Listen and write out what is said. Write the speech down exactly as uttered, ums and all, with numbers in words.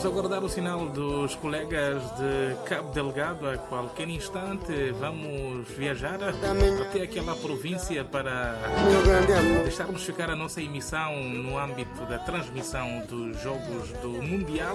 aguardar o sinal dos colegas de Cabo Delgado. A qualquer instante vamos viajar até aquela província para deixarmos ficar a nossa emissão no âmbito da transmissão dos Jogos do Mundial.